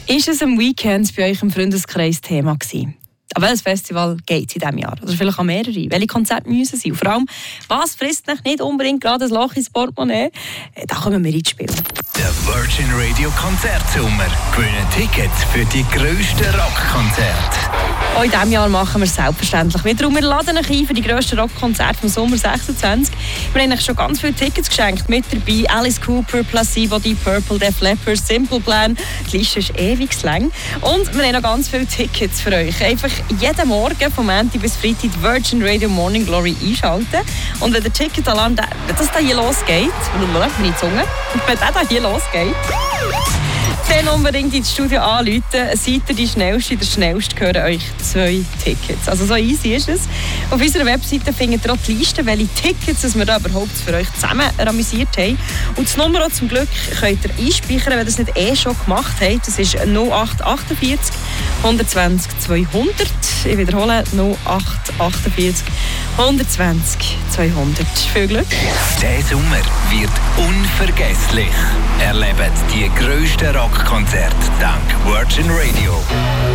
Ist es am Weekend bei euch im Freundeskreis Thema gewesen? An welches Festival geht es in diesem Jahr? Oder vielleicht an mehrere? Welche Konzerte müssen sein? Und vor allem, was frisst euch nicht unbedingt gerade ein Loch ins Portemonnaie? Da kommen wir ins Spiel. Der Virgin Radio Konzertsommer. Gewinnen Tickets für die grössten Rockkonzerte. Auch in diesem Jahr machen wir es selbstverständlich wieder. Und wir laden euch ein für die grössten Rockkonzerte vom Sommer 26. Wir haben euch schon ganz viele Tickets geschenkt. Mit dabei Alice Cooper, Placebo, Deep Purple, Def Leppard, Simple Plan. Die Liste ist ewig lang. Und wir haben noch ganz viele Tickets für euch. Einfach jeden Morgen vom Montag bis Freitag die Virgin Radio Morning Glory einschalten. Und wenn der Ticketalarm, das da hier losgeht, meine Zunge, wenn der da hier losgeht, dann unbedingt ins Studio anrufen. Seid ihr die Schnellste, der Schnellste gehören euch 2 Tickets. Also so easy ist es. Auf unserer Webseite findet ihr auch die Liste, welche Tickets wir da überhaupt für euch zusammen ramisiert haben. Und das Nummer zum Glück könnt ihr einspeichern, wenn ihr das nicht schon gemacht habt. Das ist 0848 120 200. Ich wiederhole, 0848 120 200. Viel Glück. Der Sommer wird unvergesslich. Erlebt die grössten Rockkonzerte dank Virgin Radio.